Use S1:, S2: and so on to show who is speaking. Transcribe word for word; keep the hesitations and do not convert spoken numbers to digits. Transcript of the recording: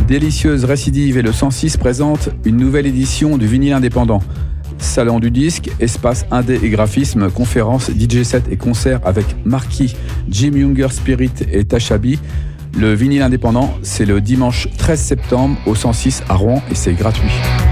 S1: Délicieuse récidive et le cent six présentent une nouvelle édition du vinyle indépendant. Salon du disque, espace indé et graphisme, conférences, D J set et concerts avec Marquis, Jim Younger Spirit et Tashabi. Le vinyle indépendant, c'est le dimanche treize septembre au cent six à Rouen et c'est gratuit.